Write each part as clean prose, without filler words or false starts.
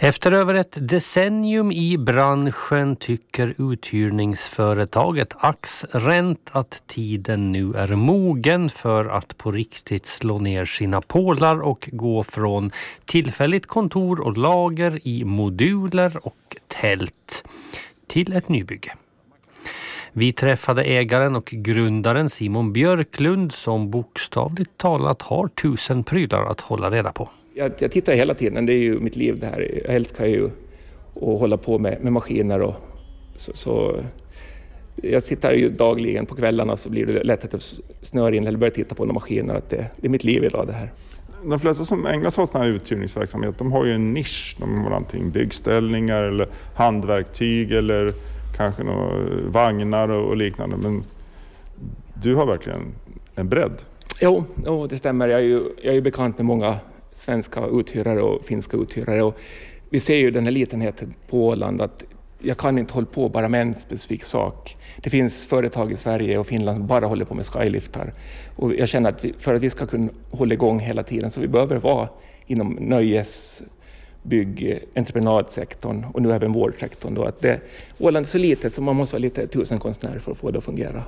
Efter över ett decennium i branschen tycker uthyrningsföretaget Axrent att tiden nu är mogen för att på riktigt slå ner sina pålar och gå från tillfälligt kontor och lager i moduler och tält till ett nybygge. Vi träffade ägaren och grundaren Simon Björklund som bokstavligt talat har 1000 prylar att hålla reda på. Jag tittar hela tiden, det är ju mitt liv det här. Jag älskar ju att hålla på med maskiner och så jag tittar ju dagligen på kvällarna så blir det lätt att jag snör in eller börjar titta på några maskiner. Att det är mitt liv idag det här. De flesta som ägnar sig åt sån här uthyrningsverksamhet, de har ju en nisch. De har antingen byggställningar eller handverktyg eller kanske några vagnar och liknande. Men du har verkligen en bredd. Jo, det stämmer. Jag är ju bekant med många svenska uthyrare och finska uthyrare. Och vi ser ju den här litenheten på Åland att jag kan inte hålla på bara med en specifik sak. Det finns företag i Sverige och Finland som bara håller på med skyliftar. Och jag känner att för att vi ska kunna hålla igång hela tiden så vi behöver vara inom nöjesbygg, entreprenadsektorn och nu även vårdsektorn. Då. Att Åland är så litet så man måste vara lite 1000 konstnärer för att få det att fungera.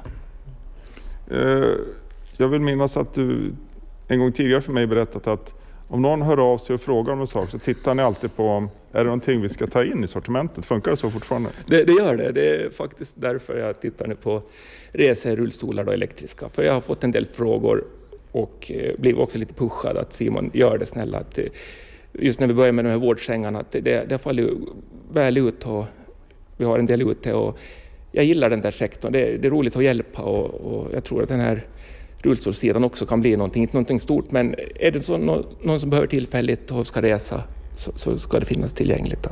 Jag vill minnas att du en gång tidigare för mig berättat att om någon hör av sig och frågar om en sak så tittar ni alltid på är det någonting vi ska ta in i sortimentet. Funkar det så fortfarande? Det gör det. Det är faktiskt därför jag tittar nu på reserullstolar och elektriska. För jag har fått en del frågor och blev också lite pushad att Simon gör det snälla. Att just när vi börjar med de här vårdsängarna att det faller väl ut och vi har en del ute och jag gillar den där sektorn. Det är roligt att hjälpa och jag tror att den här rullstolssidan också kan bli inte någonting stort, men är det så någon som behöver tillfälligt och ska resa så ska det finnas tillgängligt.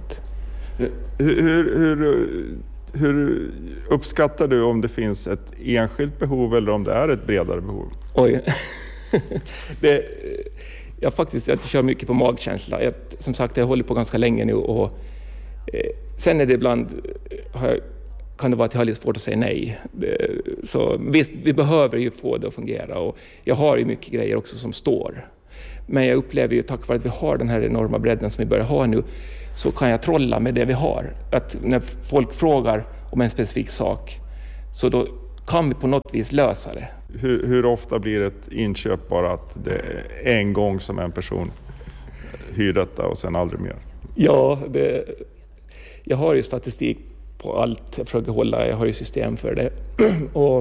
Hur uppskattar du om det finns ett enskilt behov eller om det är ett bredare behov? Oj, jag kör mycket på magkänsla. Som sagt, jag håller på ganska länge nu och sen är det ibland kan det vara att jag har lite svårt att säga nej. Så visst, vi behöver ju få det att fungera och jag har ju mycket grejer också som står. Men jag upplever ju tack vare att vi har den här enorma bredden som vi börjar ha nu så kan jag trolla med det vi har. Att när folk frågar om en specifik sak så då kan vi på något vis lösa det. Hur ofta blir ett inköp bara att det är en gång som en person hyr detta och sen aldrig mer? Ja, jag har ju statistik på allt jag försöker hålla, jag har ju system för det och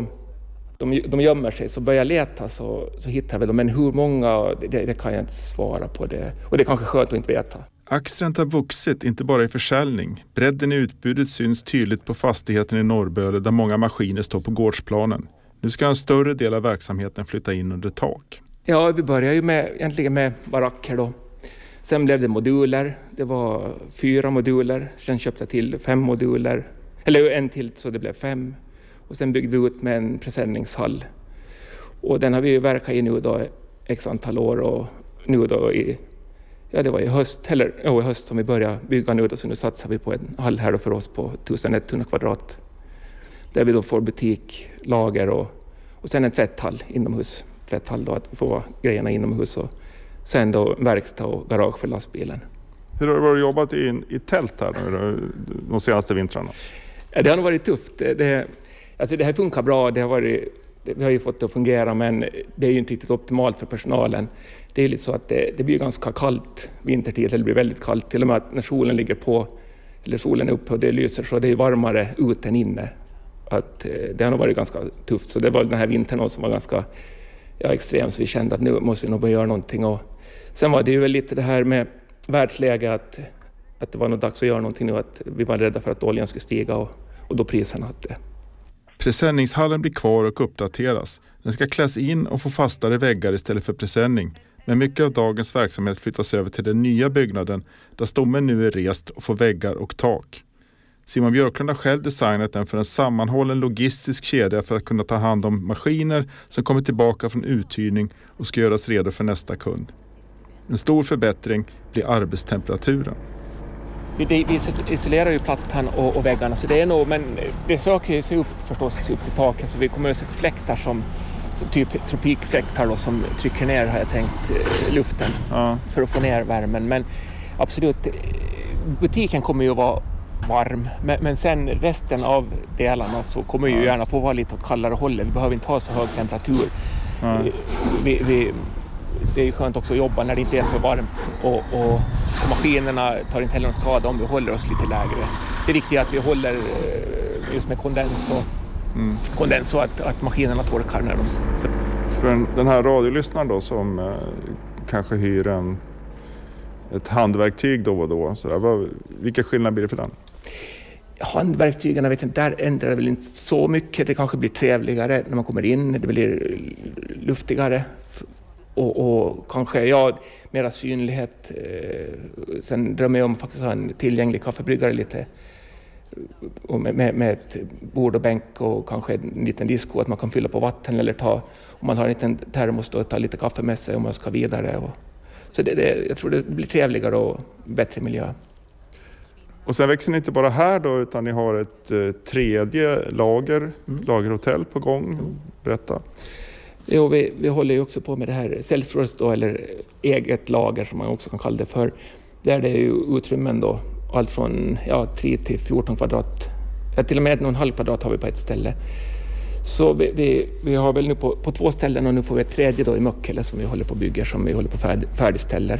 de gömmer sig så börjar jag leta så hittar jag väl dem, men hur många det kan jag inte svara på det och det är kanske skönt att inte veta. Axrent har vuxit inte bara i försäljning, bredden i utbudet syns tydligt på fastigheten i Norrböle där många maskiner står på gårdsplanen. Nu ska en större del av verksamheten flytta in under tak. Ja, vi börjar ju egentligen med baracker då. Sen blev det moduler, det var 4 moduler, sen köpte jag till 5 moduler, eller en till så det blev 5. Och sen byggde vi ut med en presenningshall. Och den har vi ju verkat i nu då x antal år och nu då det var i höst som vi började bygga nu då, så nu satsar vi på en hall här då för oss på 1100 kvadrat. Där vi då får butik, lager och sen en tvätthall inomhus. Tvätthall då att vi får grejerna inomhus och sen då verkstad och garage för lastbilen. Hur har du varit jobbat i tält här de senaste vintrarna? Ja, det har nog varit tufft. Det här funkar bra. Vi har ju fått det att fungera men det är ju inte riktigt optimalt för personalen. Det är lite så att det blir ganska kallt vintertid. Eller det blir väldigt kallt. Till och med att när solen ligger på eller solen är uppe och det lyser så det är varmare ute än inne. Det har nog varit ganska tufft. Så det var den här vintern som var ganska extrem så vi kände att nu måste vi nog börja göra någonting och sen var det ju väl lite det här med världsläge att det var nog dags att göra någonting nu att vi var rädda för att oljan skulle stiga och då priserna att det. Presenningshallen blir kvar och uppdateras. Den ska kläs in och få fastare väggar istället för presenning. Men mycket av dagens verksamhet flyttas över till den nya byggnaden där stommen nu är rest och får väggar och tak. Simon Björklund har själv designat den för en sammanhållen logistisk kedja för att kunna ta hand om maskiner som kommer tillbaka från uthyrning och ska göras redo för nästa kund. En stor förbättring blir arbetstemperaturen. Vi isolerar ju plattan och väggarna så det är nog, men det söker sig upp förstås upp till taket så vi kommer att se fläktar som typ tropikfläktar då, som trycker ner har jag tänkt luften för att få ner värmen. Men absolut, butiken kommer ju att vara varm, men sen resten av delarna så kommer ju gärna få vara lite åt kallare hållet. Vi behöver inte ha så hög temperatur. Det är ju skönt också att jobba när det inte är för varmt och maskinerna tar inte heller någon skada om vi håller oss lite lägre. Det är viktigt att vi håller just med kondens så att maskinerna torkar när de... För den här radiolyssnaren då som kanske hyr ett handverktyg då och då, vilka skillnader blir det för den? Handverktygen, jag vet inte, där ändrar det väl inte så mycket. Det kanske blir trevligare när man kommer in, det blir luftigare och kanske mera synlighet. Sen drömmer jag om att faktiskt ha en tillgänglig kaffebryggare lite och med ett bord och bänk och kanske en liten disko att man kan fylla på vatten eller om man har en liten termos och ta lite kaffe med sig om man ska vidare. Så jag tror det blir trevligare och bättre miljö. Och sen växer ni inte bara här då, utan ni har ett tredje lagerhotell på gång. Berätta. Jo, vi håller ju också på med det här self-storage då, eller eget lager som man också kan kalla det för. Där det är ju utrymmen då, allt från 3 till 14 kvadrat. Till och med 1,5 kvadrat har vi på ett ställe. Så vi har väl nu på 2 ställen och nu får vi ett tredje då i Möckele som vi håller på att bygga, som vi håller på att färdigställer.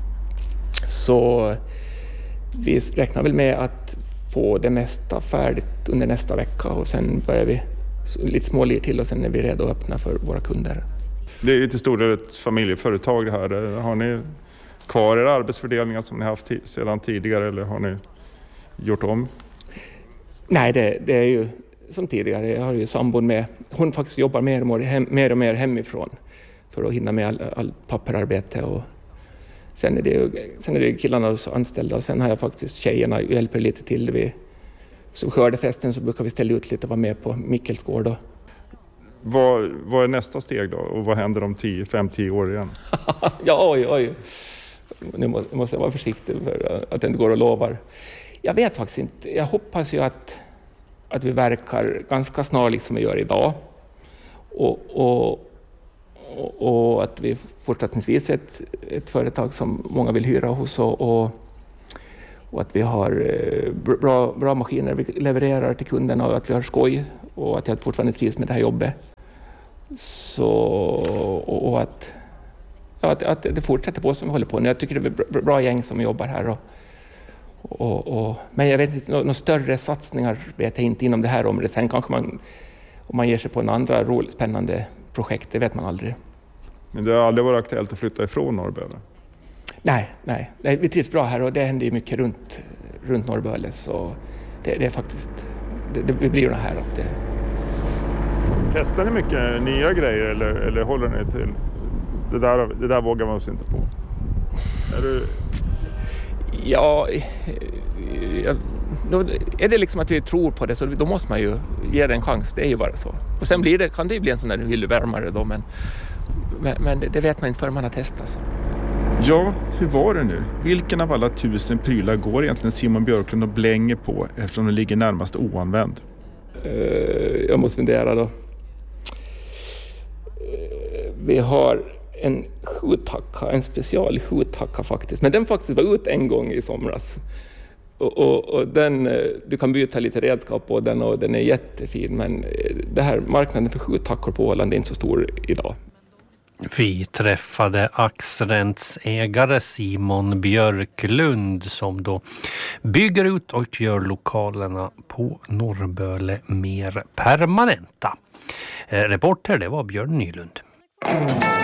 Så vi räknar väl med att få det mesta färdigt under nästa vecka och sen börjar vi lite smålir till och sen är vi redo att öppna för våra kunder. Det är ju till stor del ett familjeföretag det här. Har ni kvar era arbetsfördelningar som ni haft sedan tidigare eller har ni gjort om? Nej, det är ju som tidigare. Jag har ju sambon med. Hon faktiskt jobbar mer och mer hemifrån för att hinna med all papperarbete och sen är det killarna anställda och sen har jag faktiskt tjejerna hjälper lite till. Så skördefesten så brukar vi ställa ut lite och vara med på Mikkels gård då. Vad är nästa steg då? Och vad händer om 5-10 år igen? Oj. Nu måste jag vara försiktig för att det inte går och lovar. Jag vet faktiskt inte. Jag hoppas ju att vi verkar ganska snarlikt som vi gör idag. Och att vi fortsättningsvis är ett företag som många vill hyra hos och att vi har bra maskiner vi levererar till kunderna och att vi har skoj och att jag fortfarande trivs med det här jobbet. Så, och att det fortsätter på som vi håller på nu. Jag tycker det är bra gäng som jobbar här. Men jag vet inte, några större satsningar vet jag inte inom det här området. Sen kanske om man ger sig på en andra spännande projekt, det vet man aldrig. Men det har aldrig varit aktuellt att flytta ifrån Norrböle? Nej, vi trivs bra här och det händer ju mycket runt Norrböle så det är faktiskt, det blir ju det här att det... Testar ni mycket nya grejer eller håller ni till? Det där vågar man oss inte på. Då är det liksom att vi tror på det så då måste man ju ge det en chans, det är ju bara så. Och sen kan det bli en sån där hyllvärmare då men det vet man inte förrän man har testat så. Ja, hur var det nu? Vilken av alla 1000 prylar går egentligen Simon Björklund och blänger på eftersom den ligger närmast oanvänd? Jag måste fundera då. Vi har en skjuthacka, en special skjuthacka faktiskt. Men den faktiskt var ut en gång i somras. Och den, du kan byta lite redskap på den och den är jättefin. Men det här marknaden för skjuthackor på Åland är inte så stor idag. Vi träffade Axrents ägare Simon Björklund som då bygger ut och gör lokalerna på Norrböle mer permanenta. Reporter det var Björn Nylund.